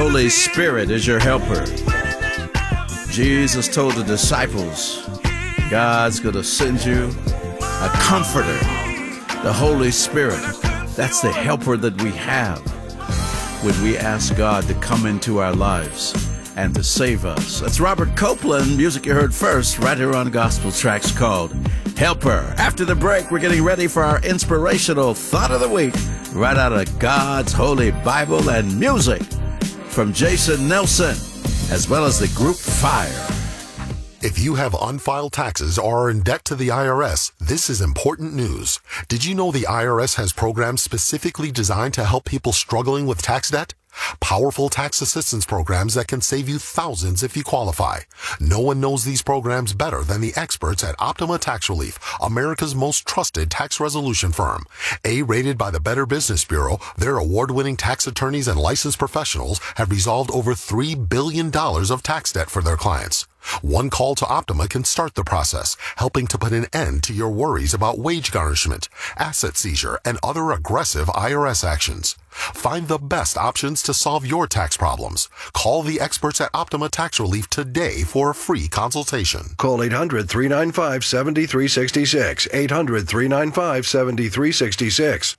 Holy Spirit is your helper. Jesus told the disciples, God's going to send you a comforter, the Holy Spirit. That's the helper that we have when we ask God to come into our lives and to save us. That's Robert Copeland, music you heard first, right here on Gospel Tracks, called Helper. After the break, we're getting ready for our inspirational thought of the week, right out of God's Holy Bible, and music from Jason Nelson, as well as the group Fire. If you have unfiled taxes or are in debt to the IRS, this is important news. Did you know the IRS has programs specifically designed to help people struggling with tax debt? Powerful tax assistance programs that can save you thousands if you qualify. No one knows these programs better than the experts at Optima Tax Relief, America's most trusted tax resolution firm. A-rated by the Better Business Bureau, their award-winning tax attorneys and licensed professionals have resolved over $3 billion of tax debt for their clients. One call to Optima can start the process, helping to put an end to your worries about wage garnishment, asset seizure, and other aggressive IRS actions. Find the best options to solve your tax problems. Call the experts at Optima Tax Relief today for a free consultation. Call 800-395-7366. 800-395-7366.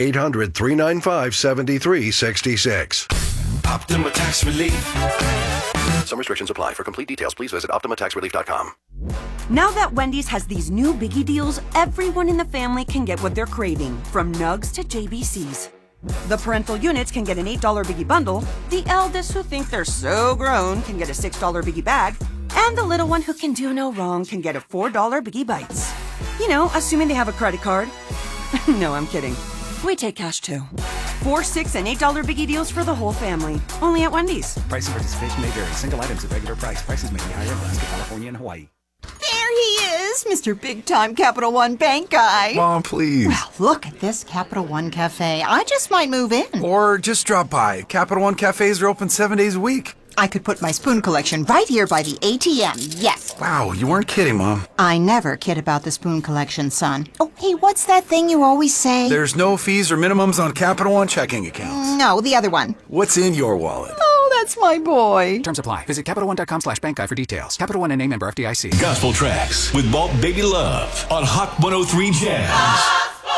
800-395-7366. Optima Tax Relief. Some restrictions apply. For complete details, please visit OptimaTaxRelief.com. Now that Wendy's has these new biggie deals, everyone in the family can get what they're craving, from nugs to JBCs. The parental units can get an $8 biggie bundle, the eldest who think they're so grown can get a $6 biggie bag, and the little one who can do no wrong can get a $4 biggie bites. You know, assuming they have a credit card. No, I'm kidding. We take cash too. 4, 6, and $8 biggie deals for the whole family. Only at Wendy's. Price and participation may vary. Single items at regular price. Prices may be higher in Alaska, California, and Hawaii. There he is, Mr. Big-Time Capital One Bank guy. Mom, please. Well, look at this Capital One Cafe. I just might move in. Or just drop by. Capital One cafes are open 7 days a week. I could put my spoon collection right here by the ATM, yes. Wow, you weren't kidding, Mom. I never kid about the spoon collection, son. Oh, hey, what's that thing you always say? There's no fees or minimums on Capital One checking accounts. No, the other one. What's in your wallet? Oh, that's my boy. Terms apply. Visit CapitalOne.com/bank guide for details. Capital One and name member FDIC. Gospel Tracks with Walt Baby Love on Hot 103 Jazz.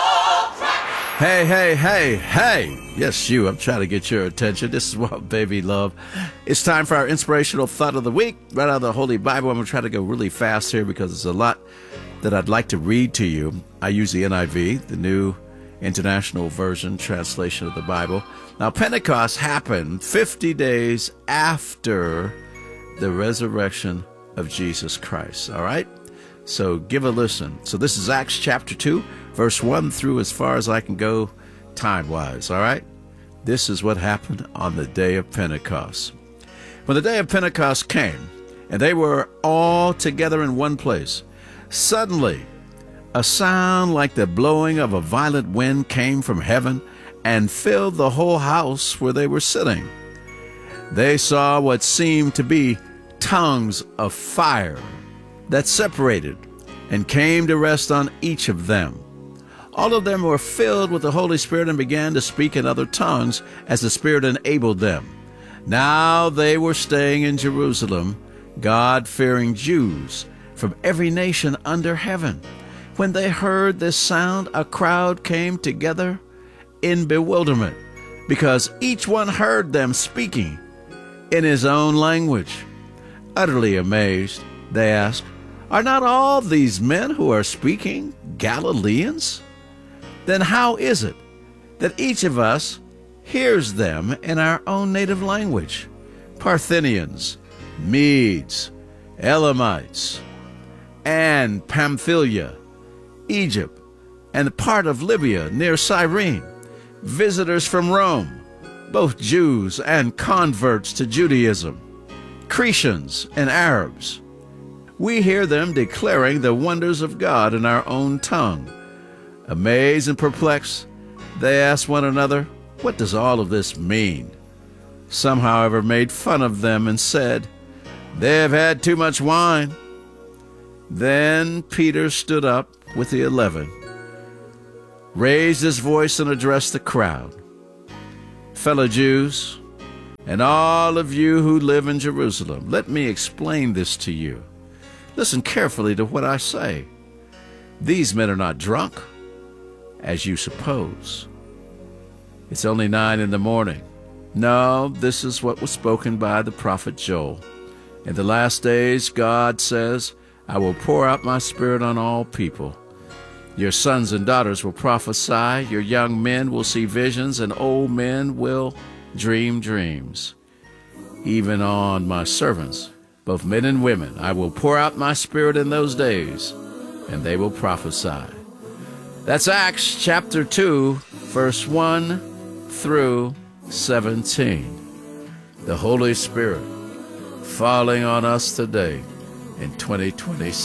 Hey, hey, hey, hey. Yes, you. I'm trying to get your attention. This is Walt Baby Love. It's time for our inspirational thought of the week, right out of the Holy Bible. I'm going to try to go really fast here because there's a lot that I'd like to read to you. I use the NIV, the New International Version translation of the Bible. Now, Pentecost happened 50 days after the resurrection of Jesus Christ, all right? So give a listen. So this is Acts chapter 2, verse 1 through as far as I can go time-wise, all right? This is what happened on the day of Pentecost. When the day of Pentecost came, and they were all together in one place, suddenly a sound like the blowing of a violent wind came from heaven and filled the whole house where they were sitting. They saw what seemed to be tongues of fire that separated and came to rest on each of them. All of them were filled with the Holy Spirit and began to speak in other tongues as the Spirit enabled them. Now they were staying in Jerusalem, God-fearing Jews from every nation under heaven. When they heard this sound, a crowd came together in bewilderment, because each one heard them speaking in his own language. Utterly amazed, they asked, "Are not all these men who are speaking Galileans? Then how is it that each of us hears them in our own native language? Parthians, Medes, Elamites, and Pamphylia, Egypt, and part of Libya near Cyrene, visitors from Rome, both Jews and converts to Judaism, Cretans and Arabs. We hear them declaring the wonders of God in our own tongue." Amazed and perplexed, they asked one another, "What does all of this mean?" Some, however, made fun of them and said, "They have had too much wine." Then Peter stood up with the 11, raised his voice and addressed the crowd. "Fellow Jews, and all of you who live in Jerusalem, let me explain this to you. Listen carefully to what I say. These men are not drunk, as you suppose. It's only 9 a.m. No, this is what was spoken by the prophet Joel. In the last days, God says, I will pour out my Spirit on all people. Your sons and daughters will prophesy, your young men will see visions, and old men will dream dreams. Even on my servants, both men and women, I will pour out my Spirit in those days, and they will prophesy. That's Acts chapter 2, verse 1 through 17. The Holy Spirit falling on us today in 2026.